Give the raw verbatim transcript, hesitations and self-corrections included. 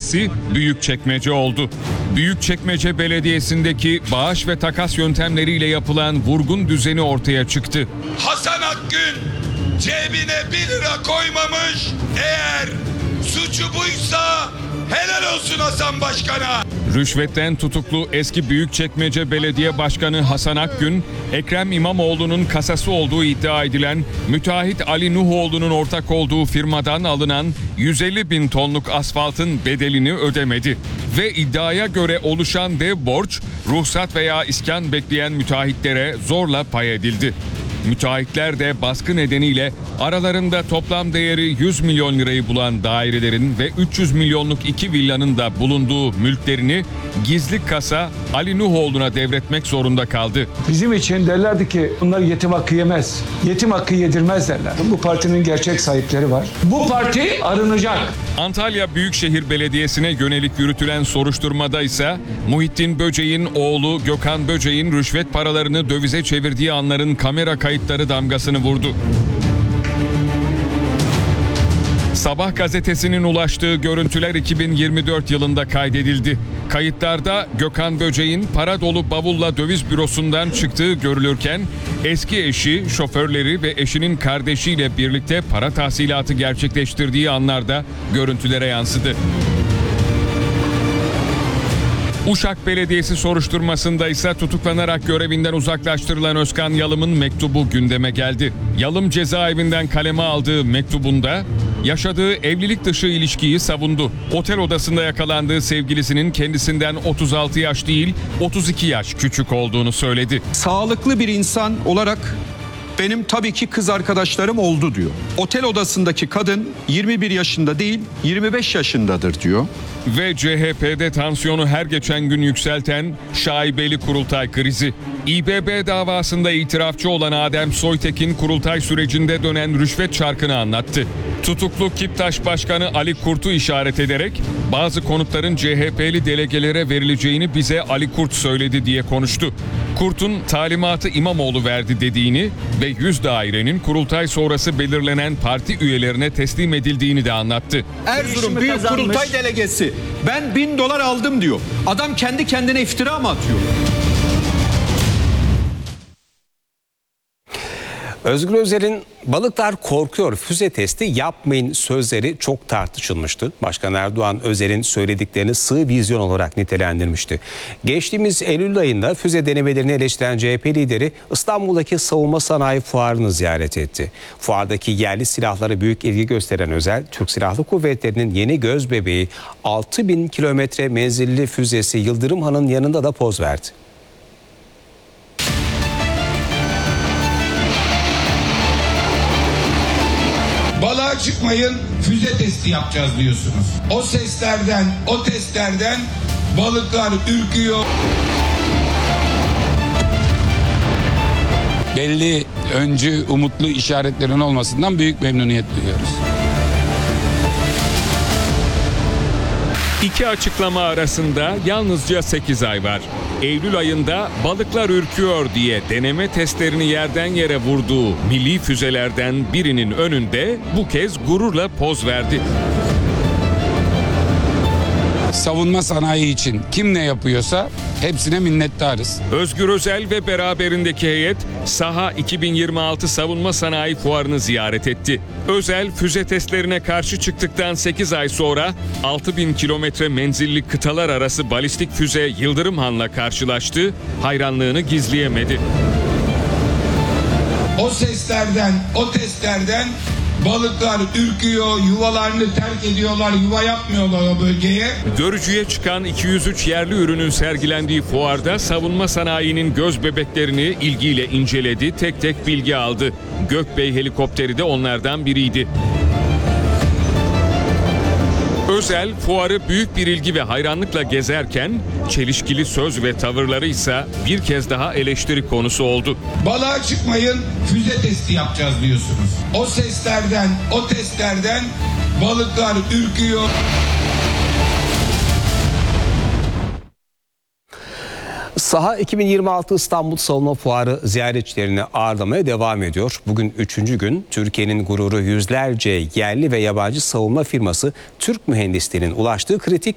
adresi Büyükçekmece oldu. Büyükçekmece Belediyesi'ndeki bağış ve takas yöntemleriyle yapılan vurgun düzeni ortaya çıktı. Hasan Akgün cebine bir lira koymamış. Eğer suçu buysa helal olsun Hasan Başkan'a. Rüşvetten tutuklu eski Büyükçekmece Belediye Başkanı Hasan Akgün, Ekrem İmamoğlu'nun kasası olduğu iddia edilen müteahhit Ali Nuhoğlu'nun ortak olduğu firmadan alınan yüz elli bin tonluk asfaltın bedelini ödemedi. Ve iddiaya göre oluşan dev borç, ruhsat veya iskan bekleyen müteahhitlere zorla pay edildi. Müteahhitler de baskı nedeniyle aralarında toplam değeri yüz milyon lirayı bulan dairelerin ve üç yüz milyonluk iki villanın da bulunduğu mülklerini gizli kasa Ali Nuhoğlu'na devretmek zorunda kaldı. Bizim için derlerdi ki bunlar yetim hakkı yemez, yetim hakkı yedirmez derler. Bu partinin gerçek sahipleri var. Bu parti arınacak. Antalya Büyükşehir Belediyesi'ne yönelik yürütülen soruşturmada ise Muhittin Böceğin oğlu Gökhan Böceğin rüşvet paralarını dövize çevirdiği anların kamera kayıtları damgasını vurdu. Sabah gazetesinin ulaştığı görüntüler iki bin yirmi dört yılında kaydedildi. Kayıtlarda Gökhan Böceğin para dolu bavulla döviz bürosundan çıktığı görülürken eski eşi, şoförleri ve eşinin kardeşiyle birlikte para tahsilatı gerçekleştirdiği anlarda görüntülere yansıdı. Uşak Belediyesi soruşturmasında ise tutuklanarak görevinden uzaklaştırılan Özkan Yalım'ın mektubu gündeme geldi. Yalım cezaevinden kaleme aldığı mektubunda yaşadığı evlilik dışı ilişkiyi savundu. Otel odasında yakalandığı sevgilisinin kendisinden otuz altı yaş değil otuz iki yaş küçük olduğunu söyledi. Sağlıklı bir insan olarak benim tabii ki kız arkadaşlarım oldu diyor. Otel odasındaki kadın yirmi bir yaşında değil yirmi beş yaşındadır diyor. Ve C H P'de tansiyonu her geçen gün yükselten şaibeli kurultay krizi. İ B B davasında itirafçı olan Adem Soytekin kurultay sürecinde dönen rüşvet çarkını anlattı. Tutuklu Kiptaş Başkanı Ali Kurt'u işaret ederek bazı konutların C H P'li delegelere verileceğini bize Ali Kurt söyledi diye konuştu. Kurt'un talimatı İmamoğlu verdi dediğini ve yüz dairenin kurultay sonrası belirlenen parti üyelerine teslim edildiğini de anlattı. Erzurum Büyük Kurultay Delegesi ben bin dolar aldım diyor. Adam kendi kendine iftira mı atıyor? Özgür Özel'in "balıklar korkuyor, füze testi yapmayın" sözleri çok tartışılmıştı. Başkan Erdoğan Özel'in söylediklerini sığ vizyon olarak nitelendirmişti. Geçtiğimiz Eylül ayında füze denemelerini eleştiren C H P lideri İstanbul'daki Savunma Sanayi Fuarı'nı ziyaret etti. Fuardaki yerli silahlara büyük ilgi gösteren Özel, Türk Silahlı Kuvvetleri'nin yeni gözbebeği altı bin kilometre menzilli füzesi Yıldırım Han'ın yanında da poz verdi. Balığa çıkmayın, füze testi yapacağız diyorsunuz. O seslerden, o testlerden balıklar ürküyor. Belli, öncü, umutlu işaretlerin olmasından büyük memnuniyet duyuyoruz. İki açıklama arasında yalnızca sekiz ay var. Eylül ayında balıklar ürküyor diye deneme testlerini yerden yere vurduğu milli füzelerden birinin önünde bu kez gururla poz verdi. Savunma sanayi için kim ne yapıyorsa hepsine minnettarız. Özgür Özel ve beraberindeki heyet Saha iki bin yirmi altı Savunma Sanayi Fuarı'nı ziyaret etti. Özel füze testlerine karşı çıktıktan sekiz ay sonra altı bin kilometre menzilli kıtalar arası balistik füze Yıldırım Han'la karşılaştı, hayranlığını gizleyemedi. O seslerden, o testlerden balıklar ürküyor, yuvalarını terk ediyorlar, yuva yapmıyorlar o bölgeye. Görücüye çıkan iki yüz üç yerli ürünün sergilendiği fuarda savunma sanayinin göz bebeklerini ilgiyle inceledi, tek tek bilgi aldı. Gökbey helikopteri de onlardan biriydi. Özel fuarı büyük bir ilgi ve hayranlıkla gezerken çelişkili söz ve tavırları ise bir kez daha eleştiri konusu oldu. Balığa çıkmayın, füze testi yapacağız diyorsunuz. O seslerden, o testlerden balıklar ürküyor. Saha iki bin yirmi altı İstanbul Savunma Fuarı ziyaretçilerini ağırlamaya devam ediyor. Bugün üçüncü gün Türkiye'nin gururu yüzlerce yerli ve yabancı savunma firması Türk mühendisliğinin ulaştığı kritik